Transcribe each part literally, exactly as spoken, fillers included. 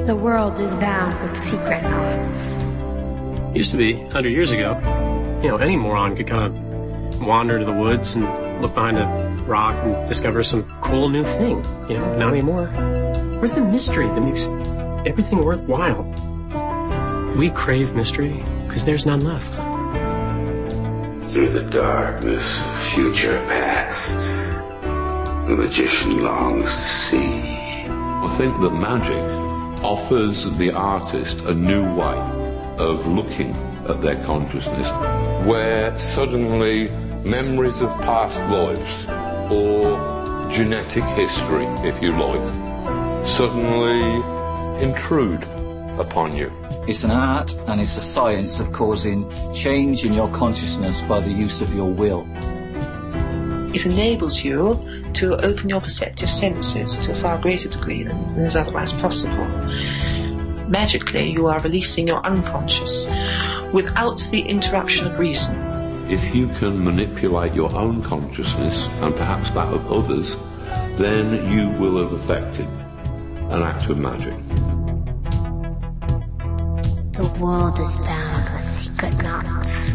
The world is bound with secret knots. Used to be, a hundred years ago, you know, any moron could kind of wander to the woods and look behind a rock and discover some cool new thing. You know, not anymore. Where's the mystery that makes everything worthwhile? We crave mystery because there's none left. Through the darkness of future past, the magician longs to see. I think that magic offers the artist a new way of looking at their consciousness, where suddenly memories of past lives, or genetic history, if you like, suddenly intrude upon you. It's an art and it's a science of causing change in your consciousness by the use of your will. It enables you to open your perceptive senses to a far greater degree than is otherwise possible. Magically, you are releasing your unconscious without the interruption of reason. If you can manipulate your own consciousness and perhaps that of others, then you will have effected an act of magic. The world is bound with secret knots.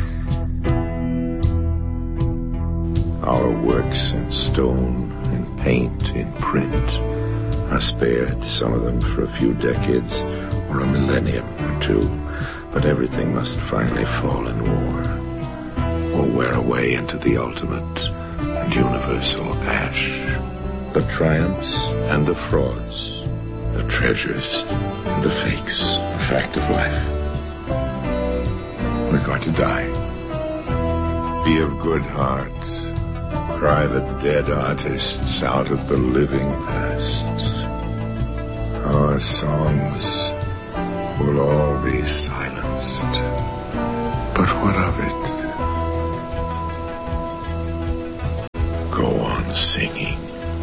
Our works in stone, in paint, in print are spared, some of them for a few decades or a millennium or two, but everything must finally fall in war or wear away into the ultimate and universal ash. The triumphs and the frauds, the treasures and the fakes, the fact of life. We're going to die. Be of good heart. Cry the dead artists out of the living past. Our songs will all be silenced. But what of it? Go on singing.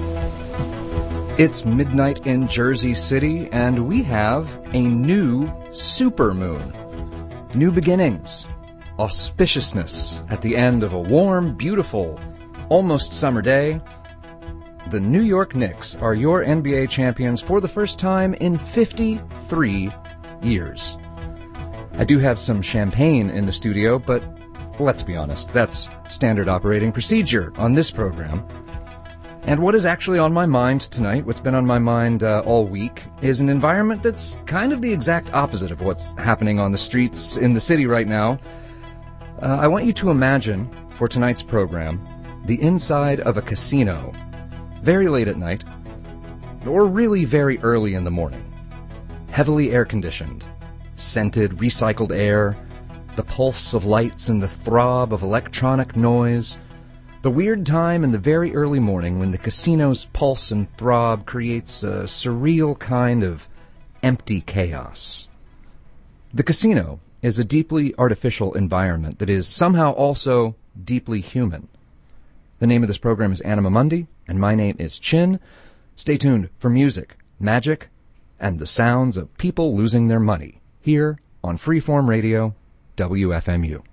It's midnight in Jersey City, and we have a new supermoon. New beginnings. Auspiciousness at the end of a warm, beautiful, almost summer day. The New York Knicks are your N B A champions for the first time in fifty-three years. I do have some champagne in the studio, but let's be honest, that's standard operating procedure on this program. And what is actually on my mind tonight, what's been on my mind uh, all week, is an environment that's kind of the exact opposite of what's happening on the streets in the city right now. Uh, I want you to imagine, for tonight's program, the inside of a casino, very late at night, or really very early in the morning. Heavily air-conditioned, scented, recycled air, the pulse of lights and the throb of electronic noise, the weird time in the very early morning when the casino's pulse and throb creates a surreal kind of empty chaos. The casino is a deeply artificial environment that is somehow also deeply human. The name of this program is Anima Mundi, and my name is Chin. Stay tuned for music, magic, and the sounds of people losing their money here on Freeform Radio, W F M U.